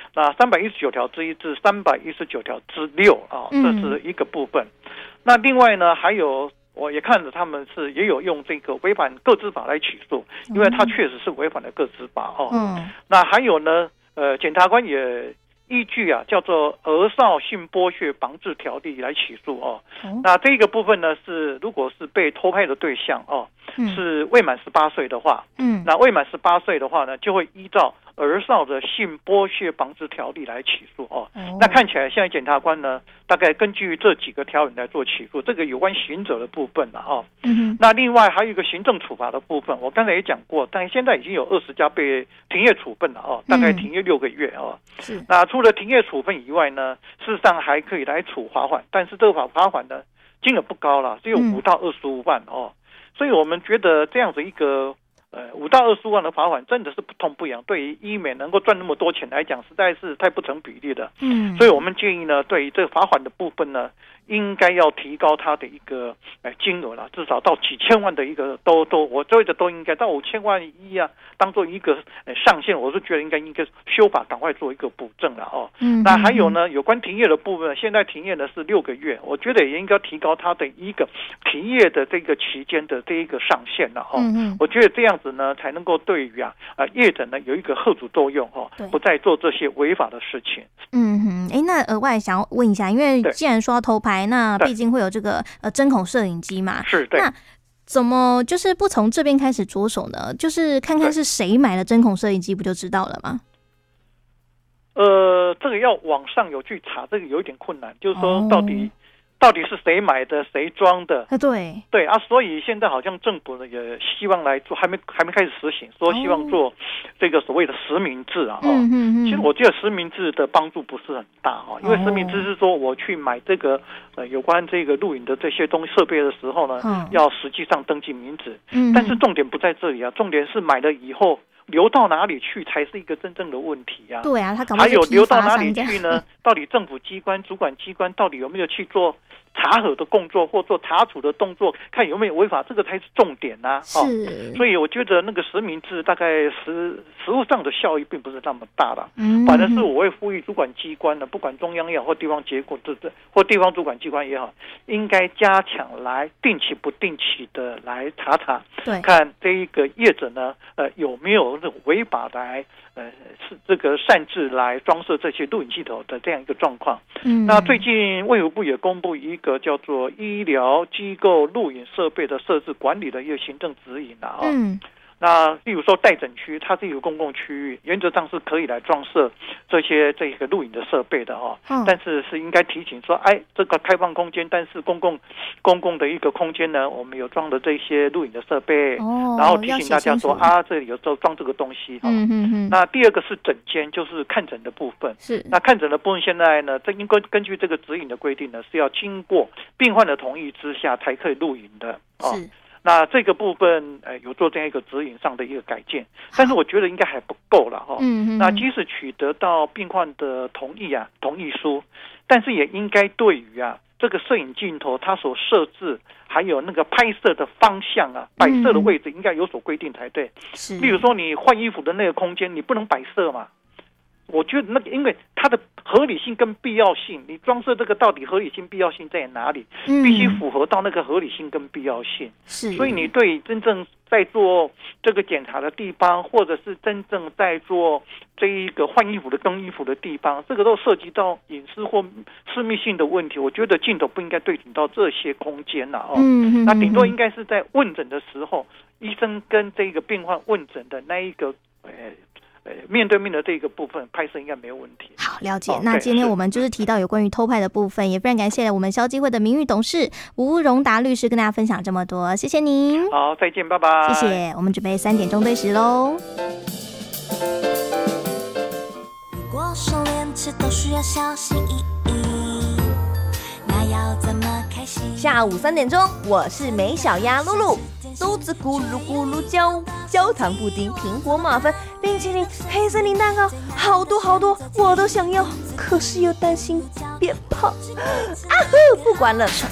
那319条之1至319条之6这是一个部分。那另外呢，还有我也看着他们也有用这个违反个资法来起诉，因为他确实是违反了个资法那还有呢，检察官也依据叫做儿少性剥削防治条例来起诉那这个部分呢如果是被偷拍的对象是未满18岁的话，那未满18岁的话呢，就会依照儿少的性剥削防治条例来起诉那看起来现在检察官呢，大概根据这几个条文来做起诉，这个有关刑责的部分了那另外还有一个行政处罚的部分，我刚才也讲过，但现在已经有20家被停业处分了大概停业6个月是。 那除了停业处分以外呢，事实上还可以来处罚款，但是这个罚款呢金额不高了，只有5到25万所以我们觉得这样子一个5到25万的罚款真的是不痛不痒，对于医美能够赚那么多钱来讲，实在是太不成比例了。所以我们建议呢，对于这个罚款的部分呢，应该要提高它的一个金额了，至少到几千万的一个我觉得都应该到5000万当做一个上限，我是觉得应该修法赶快做一个补正了那还有呢，有关停业的部分，现在停业呢是6个月，我觉得也应该提高它的一个停业的这个期间的这一个上限了我觉得这样子呢，才能够对于业者呢有一个吓阻作用不再做这些违法的事情。 那额外想要问一下，因为既然说要偷拍，那毕竟会有这个针孔摄影机嘛， 是对。 那怎么就是不从这边开始着手呢？就是看看是谁买了针孔摄影机，不就知道了吗？ 这个要网上有去查，这个有一点困难，就是说到底是谁买的，谁装的？对所以现在好像政府呢也希望来做，还没开始实行，说希望做这个所谓的实名制其实我觉得实名制的帮助不是很大因为实名制是说我去买这个有关这个录影的这些设备的时候呢，要实际上登记名字，但是重点不在这里重点是买了以后流到哪里去才是一个真正的问题对他搞不好还有流到哪里去呢？到底政府机关、主管机关到底有没有去做查核的工作或做查处的动作，看有没有违法，这个才是重点所以我觉得那个实名制大概实务上的效益并不是那么大了反而是我会呼吁主管机关呢，不管中央也好或地方结果或地方主管机关也好，应该加强来定期不定期的来查看这一个业者呢有没有违法来是这个擅自来装设这些录影系统的这样一个状况那最近卫福部也公布一个叫做医疗机构录影设备的设置管理的一个行政指引那例如说待诊区，它是一个公共区域，原则上是可以来装设这个录影的设备的但是应该提醒说，这个开放空间，但是公共的一个空间呢，我们有装的这些录影的设备然后提醒大家说这里有时候装这个东西那第二个是诊间，就是看诊的部分那看诊的部分现在呢，这应该根据这个指引的规定呢，是要经过病患的同意之下才可以录影的那这个部分有做这样一个指引上的一个改进，但是我觉得应该还不够了那即使取得到病患的同意书，但是也应该对于这个摄影镜头它所设置还有那个拍摄的方向摆设的位置应该有所规定才对例如说你换衣服的那个空间你不能摆设嘛，我觉得那个因为它的合理性跟必要性，你装设这个到底合理性必要性在哪里，必须符合到那个合理性跟必要性所以你对真正在做这个检查的地方，或者是真正在做这一个换衣服的更衣服的地方，这个都涉及到隐私或私密性的问题，我觉得镜头不应该对准到这些空间那顶多应该是在问诊的时候，医生跟这个病患问诊的那一个面对面的这个部分拍摄应该没有问题。 好，了解那今天我们就是提到有关于偷拍的部分，也非常感谢我们消基会的名誉董事吴荣达律师跟大家分享这么多，谢谢您。 好，再见，拜拜。 谢谢，我们准备3点钟对时咯。 如果说连吃都需要小心翼翼，那要怎么开心？ 下午3点钟，我是美小鸭露露，豆子咕噜咕噜叫，焦糖布丁、苹果马芬、冰淇淋、黑森林蛋糕，好多好多，我都想要，可是又担心变胖。不管了。